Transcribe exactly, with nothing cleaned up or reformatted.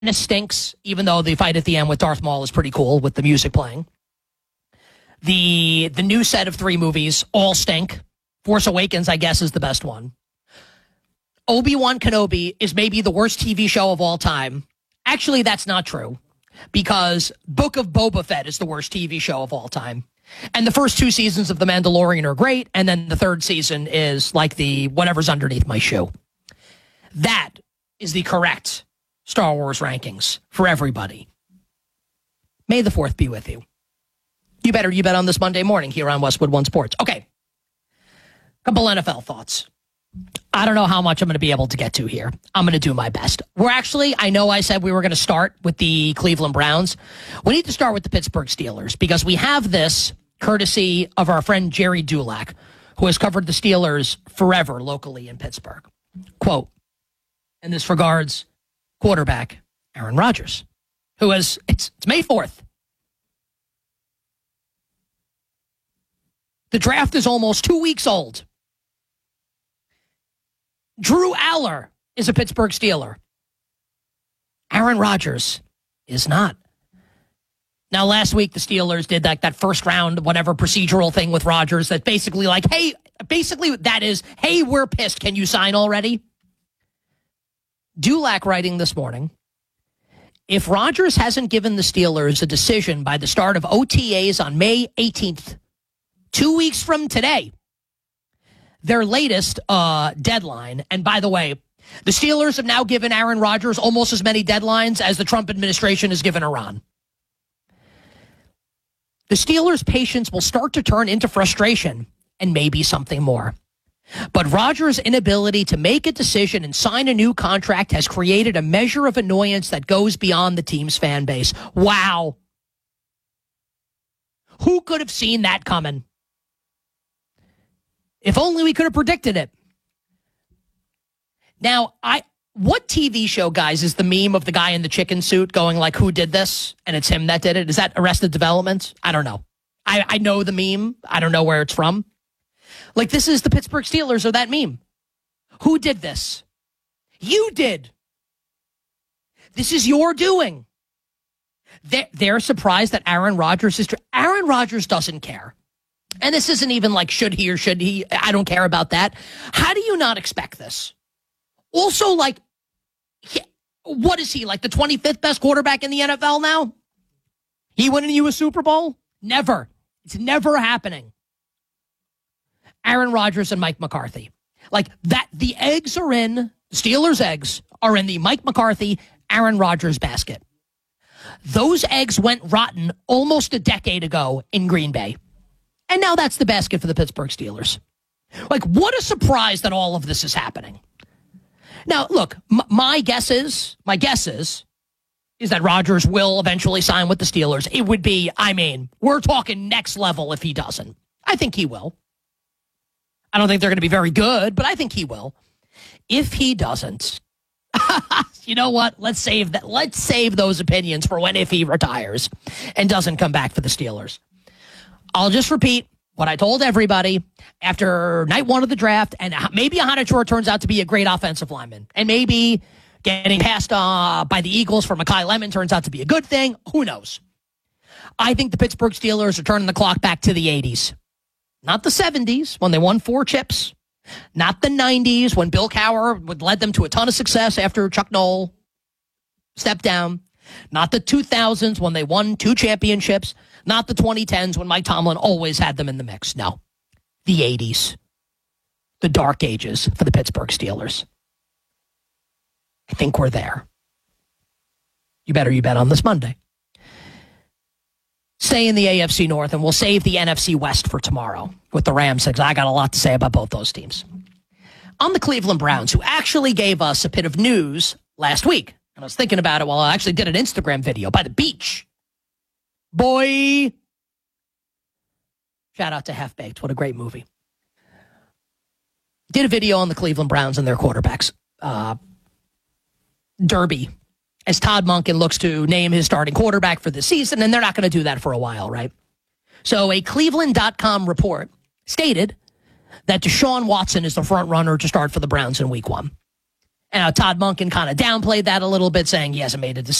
stinks, even though the fight at the end with Darth Maul is pretty cool with the music playing. The the new set of three movies all stink. Force Awakens, I guess, is the best one. Obi-Wan Kenobi is maybe the worst T V show of all time. Actually, that's not true, because Book of Boba Fett is the worst T V show of all time. And the first two seasons of The Mandalorian are great, and then the third season is like the whatever's underneath my shoe. That is the correct Star Wars rankings for everybody. May the fourth be with you. You better you bet on this Monday morning here on Westwood One Sports. Okay. Couple N F L thoughts. I don't know how much I'm going to be able to get to here. I'm going to do my best. We're actually, I know I said we were going to start with the Cleveland Browns. We need to start with the Pittsburgh Steelers because we have this courtesy of our friend Jerry Dulac, who has covered the Steelers forever locally in Pittsburgh. Quote, and this regards quarterback Aaron Rodgers, who has, it's, it's May fourth. The draft is almost two weeks old. Drew Aller is a Pittsburgh Steeler. Aaron Rodgers is not. Now, last week, the Steelers did that, that first round, whatever procedural thing with Rodgers that basically like, hey, basically that is, hey, we're pissed. Can you sign already? Dulac writing this morning, if Rodgers hasn't given the Steelers a decision by the start of O T As on May eighteenth, two weeks from today, their latest uh, deadline, and by the way, the Steelers have now given Aaron Rodgers almost as many deadlines as the Trump administration has given Iran. The Steelers' patience will start to turn into frustration and maybe something more. But Rodgers' inability to make a decision and sign a new contract has created a measure of annoyance that goes beyond the team's fan base. Wow. Who could have seen that coming? If only we could have predicted it. Now, I what T V show, guys, is the meme of the guy in the chicken suit going like, who did this? And it's him that did it. Is that Arrested Development? I don't know. I, I know the meme. I don't know where it's from. Like, this is the Pittsburgh Steelers or that meme. Who did this? You did. This is your doing. They're, they're surprised that Aaron Rodgers is... Aaron Rodgers doesn't care. And this isn't even like, should he or should he? I don't care about that. How do you not expect this? Also, like, he, what is he, like the twenty-fifth best quarterback in the N F L now? He winning you a Super Bowl? Never. It's never happening. Aaron Rodgers and Mike McCarthy. Like, that, the eggs are in, the Steelers' eggs are in the Mike McCarthy, Aaron Rodgers basket. Those eggs went rotten almost a decade ago in Green Bay. And now that's the basket for the Pittsburgh Steelers. Like, what a surprise that all of this is happening. Now, look, m- my guess is, my guess is, is that Rodgers will eventually sign with the Steelers. It would be, I mean, we're talking next level if he doesn't. I think he will. I don't think they're going to be very good, but I think he will. If he doesn't, you know what? Let's save that. Let's save those opinions for when if he retires and doesn't come back for the Steelers. I'll just repeat what I told everybody after night one of the draft, and maybe Ahanachour turns out to be a great offensive lineman, and maybe getting passed uh, by the Eagles for Mekhi Lemon turns out to be a good thing. Who knows? I think the Pittsburgh Steelers are turning the clock back to the eighties. Not the seventies, when they won four chips. Not the nineties, when Bill Cowher would led them to a ton of success after Chuck Noll stepped down. Not the two thousands, when they won two championships. Not the twenty tens, when Mike Tomlin always had them in the mix. No. The eighties. The dark ages for the Pittsburgh Steelers. I think we're there. You better you bet on this Monday. Stay in the A F C North, and we'll save the N F C West for tomorrow with the Rams, because I got a lot to say about both those teams. On the Cleveland Browns, who actually gave us a bit of news last week, and I was thinking about it while I actually did an Instagram video by the beach. Boy. Shout out to Half Baked. What a great movie. Did a video on the Cleveland Browns and their quarterbacks. Uh, Derby. As Todd Monken looks to name his starting quarterback for the season, and they're not going to do that for a while, right? So a Cleveland dot com report stated that Deshaun Watson is the front runner to start for the Browns in week one. Uh, Todd Monken kind of downplayed that a little bit, saying he hasn't made a decision.